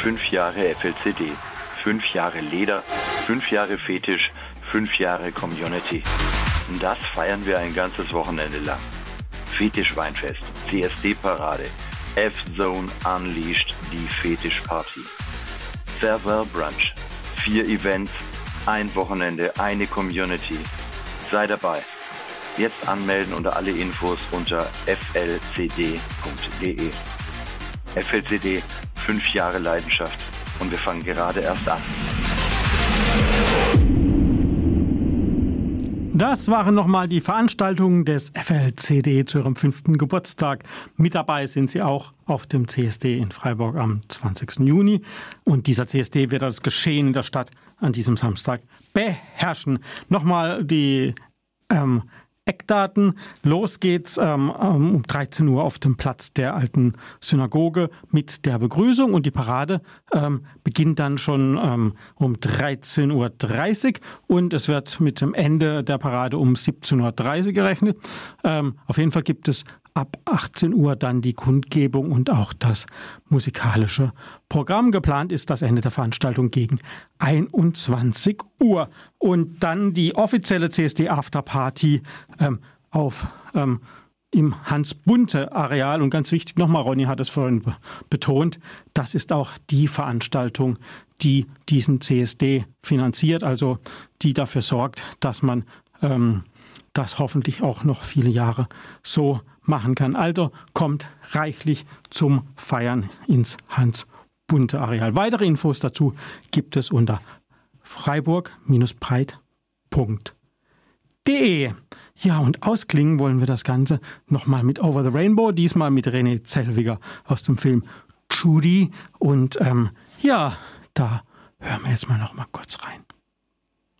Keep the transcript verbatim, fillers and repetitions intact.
Fünf Jahre F L C D, fünf Jahre Leder, fünf Jahre Fetisch, fünf Jahre Community. Und das feiern wir ein ganzes Wochenende lang. Fetischweinfest, C S D-Parade, F-Zone Unleashed, die Fetischparty. Farewell Brunch, vier Events, ein Wochenende, eine Community. Sei dabei. Jetzt anmelden unter alle Infos unter f l c d punkt d e. F L C D, fünf Jahre Leidenschaft und wir fangen gerade erst an. Das waren nochmal die Veranstaltungen des F L C D zu ihrem fünften Geburtstag. Mit dabei sind sie auch auf dem C S D in Freiburg am zwanzigsten Juni. Und dieser C S D wird das Geschehen in der Stadt an diesem Samstag beherrschen. Nochmal die ähm, Eckdaten. Los geht's ähm, um dreizehn Uhr auf dem Platz der alten Synagoge mit der Begrüßung und die Parade ähm, beginnt dann schon ähm, um dreizehn Uhr dreißig und es wird mit dem Ende der Parade um siebzehn Uhr dreißig gerechnet. Ähm, auf jeden Fall gibt es ab achtzehn Uhr dann die Kundgebung und auch das musikalische Programm. Geplant ist das Ende der Veranstaltung gegen einundzwanzig Uhr. Und dann die offizielle C S D Afterparty ähm, auf ähm, im Hans-Bunte-Areal. Und ganz wichtig, nochmal, Ronny hat es vorhin be- betont, das ist auch die Veranstaltung, die diesen C S D finanziert, also die dafür sorgt, dass man ähm, das hoffentlich auch noch viele Jahre so machen kann. Also kommt reichlich zum Feiern ins Hans-Bunte-Areal. Weitere Infos dazu gibt es unter freiburg breit punkt de. Ja, und ausklingen wollen wir das Ganze nochmal mit Over the Rainbow, diesmal mit René Zellweger aus dem Film Judy. Und ähm, ja, da hören wir jetzt mal noch mal kurz rein.